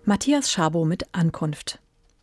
Matthias Schabow mit Ankunft.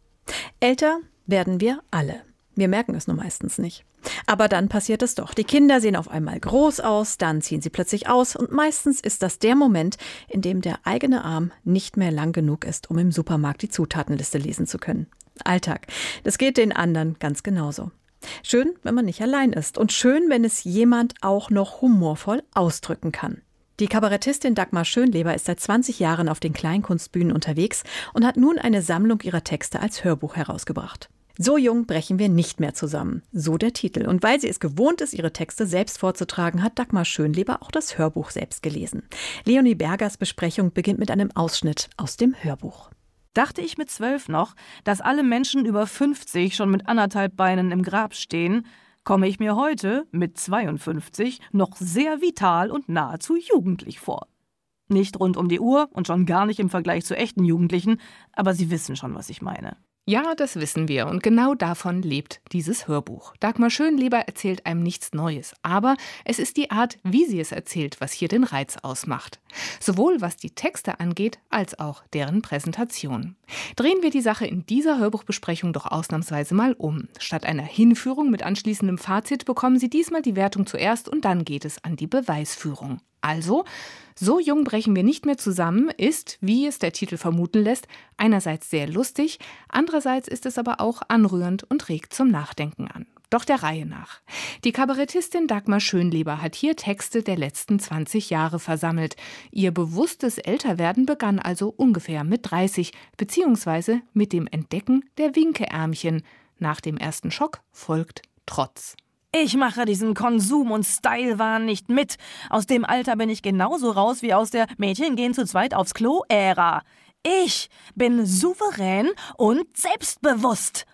Älter werden wir alle. Wir merken es nur meistens nicht. Aber dann passiert es doch. Die Kinder sehen auf einmal groß aus, dann ziehen sie plötzlich aus und meistens ist das der Moment, in dem der eigene Arm nicht mehr lang genug ist, um im Supermarkt die Zutatenliste lesen zu können. Alltag. Das geht den anderen ganz genauso. Schön, wenn man nicht allein ist und schön, wenn es jemand auch noch humorvoll ausdrücken kann. Die Kabarettistin Dagmar Schönleber ist seit 20 Jahren auf den Kleinkunstbühnen unterwegs und hat nun eine Sammlung ihrer Texte als Hörbuch herausgebracht. So jung brechen wir nicht mehr zusammen, so der Titel. Und weil sie es gewohnt ist, ihre Texte selbst vorzutragen, hat Dagmar Schönleber auch das Hörbuch selbst gelesen. Leonie Bergers Besprechung beginnt mit einem Ausschnitt aus dem Hörbuch. Dachte ich mit 12 noch, dass alle Menschen über 50 schon mit 1,5 Beinen im Grab stehen, komme ich mir heute, mit 52, noch sehr vital und nahezu jugendlich vor. Nicht rund um die Uhr und schon gar nicht im Vergleich zu echten Jugendlichen, aber Sie wissen schon, was ich meine. Ja, das wissen wir und genau davon lebt dieses Hörbuch. Dagmar Schönleber erzählt einem nichts Neues, aber es ist die Art, wie sie es erzählt, was hier den Reiz ausmacht. Sowohl was die Texte angeht, als auch deren Präsentation. Drehen wir die Sache in dieser Hörbuchbesprechung doch ausnahmsweise mal um. Statt einer Hinführung mit anschließendem Fazit bekommen Sie diesmal die Wertung zuerst und dann geht es an die Beweisführung. Also, so jung brechen wir nicht mehr zusammen ist, wie es der Titel vermuten lässt, einerseits sehr lustig, andererseits ist es aber auch anrührend und regt zum Nachdenken an. Doch der Reihe nach. Die Kabarettistin Dagmar Schönleber hat hier Texte der letzten 20 Jahre versammelt. Ihr bewusstes Älterwerden begann also ungefähr mit 30, beziehungsweise mit dem Entdecken der Winkeärmchen. Nach dem ersten Schock folgt Trotz. Ich mache diesen Konsum- und Style-Wahn nicht mit. Aus dem Alter bin ich genauso raus wie aus der Mädchen gehen zu zweit aufs Klo-Ära. Ich bin souverän und selbstbewusst.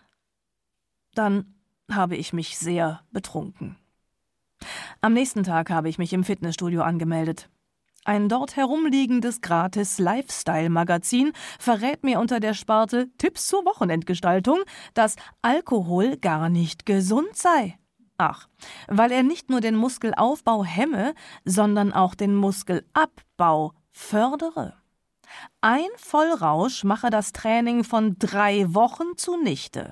Dann habe ich mich sehr betrunken. Am nächsten Tag habe ich mich im Fitnessstudio angemeldet. Ein dort herumliegendes Gratis-Lifestyle-Magazin verrät mir unter der Sparte Tipps zur Wochenendgestaltung, dass Alkohol gar nicht gesund sei. Ach, weil er nicht nur den Muskelaufbau hemme, sondern auch den Muskelabbau fördere. Ein Vollrausch mache das Training von 3 Wochen zunichte.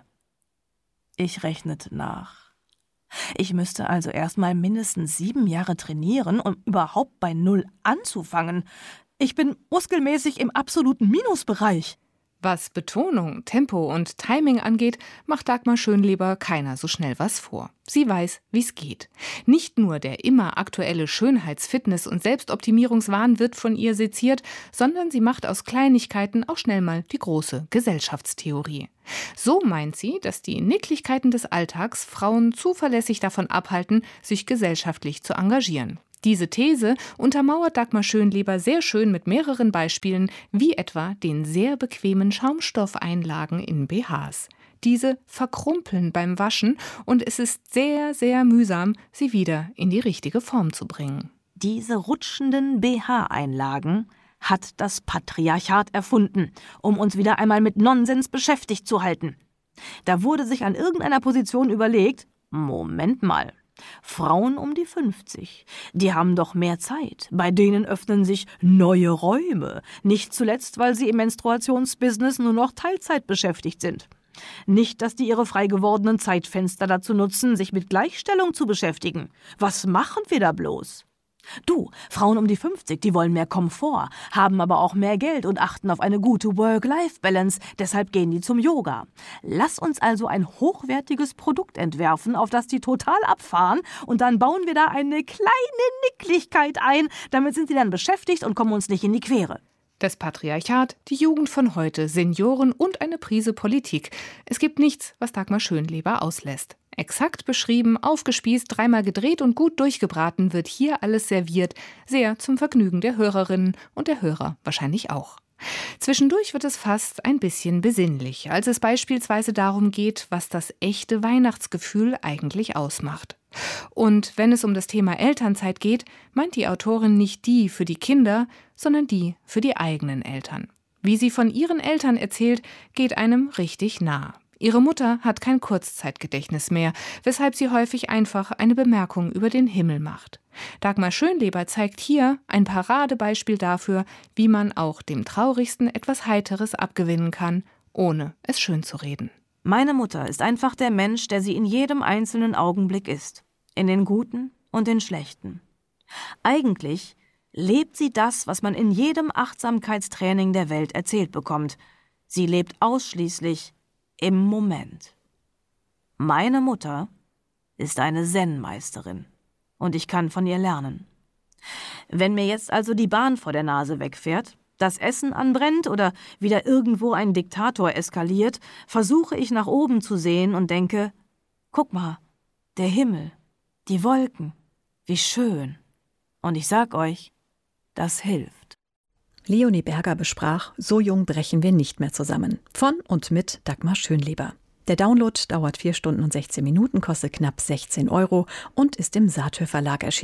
Ich rechnete nach. Ich müsste also erst mal mindestens 7 Jahre trainieren, um überhaupt bei 0 anzufangen. Ich bin muskelmäßig im absoluten Minusbereich. Was Betonung, Tempo und Timing angeht, macht Dagmar Schönleber keiner so schnell was vor. Sie weiß, wie's geht. Nicht nur der immer aktuelle Schönheits-, Fitness- und Selbstoptimierungswahn wird von ihr seziert, sondern sie macht aus Kleinigkeiten auch schnell mal die große Gesellschaftstheorie. So meint sie, dass die Nicklichkeiten des Alltags Frauen zuverlässig davon abhalten, sich gesellschaftlich zu engagieren. Diese These untermauert Dagmar Schönleber sehr schön mit mehreren Beispielen, wie etwa den sehr bequemen Schaumstoffeinlagen in BHs. Diese verkrumpeln beim Waschen und es ist sehr, sehr mühsam, sie wieder in die richtige Form zu bringen. Diese rutschenden BH-Einlagen hat das Patriarchat erfunden, um uns wieder einmal mit Nonsens beschäftigt zu halten. Da wurde sich an irgendeiner Position überlegt, Moment mal, Frauen um die 50, die haben doch mehr Zeit. Bei denen öffnen sich neue Räume. Nicht zuletzt, weil sie im Menstruationsbusiness nur noch Teilzeit beschäftigt sind. Nicht, dass die ihre frei gewordenen Zeitfenster dazu nutzen, sich mit Gleichstellung zu beschäftigen. Was machen wir da bloß? Du, Frauen um die 50, die wollen mehr Komfort, haben aber auch mehr Geld und achten auf eine gute Work-Life-Balance, deshalb gehen die zum Yoga. Lass uns also ein hochwertiges Produkt entwerfen, auf das die total abfahren und dann bauen wir da eine kleine Nicklichkeit ein, damit sind sie dann beschäftigt und kommen uns nicht in die Quere. Das Patriarchat, die Jugend von heute, Senioren und eine Prise Politik. Es gibt nichts, was Dagmar Schönleber auslässt. Exakt beschrieben, aufgespießt, 3-mal gedreht und gut durchgebraten wird hier alles serviert, sehr zum Vergnügen der Hörerinnen und der Hörer wahrscheinlich auch. Zwischendurch wird es fast ein bisschen besinnlich, als es beispielsweise darum geht, was das echte Weihnachtsgefühl eigentlich ausmacht. Und wenn es um das Thema Elternzeit geht, meint die Autorin nicht die für die Kinder, sondern die für die eigenen Eltern. Wie sie von ihren Eltern erzählt, geht einem richtig nah. Ihre Mutter hat kein Kurzzeitgedächtnis mehr, weshalb sie häufig einfach eine Bemerkung über den Himmel macht. Dagmar Schönleber zeigt hier ein Paradebeispiel dafür, wie man auch dem Traurigsten etwas Heiteres abgewinnen kann, ohne es schönzureden. Meine Mutter ist einfach der Mensch, der sie in jedem einzelnen Augenblick ist. In den guten und den schlechten. Eigentlich lebt sie das, was man in jedem Achtsamkeitstraining der Welt erzählt bekommt. Sie lebt ausschließlich im Moment. Meine Mutter ist eine Zen-Meisterin und ich kann von ihr lernen. Wenn mir jetzt also die Bahn vor der Nase wegfährt, das Essen anbrennt oder wieder irgendwo ein Diktator eskaliert, versuche ich nach oben zu sehen und denke, guck mal, der Himmel, die Wolken, wie schön. Und ich sag euch, das hilft. Leonie Berger besprach »So jung brechen wir nicht mehr zusammen« von und mit Dagmar Schönleber. Der Download dauert 4 Stunden und 16 Minuten, kostet knapp 16 € und ist im Saathoff Verlag erschienen.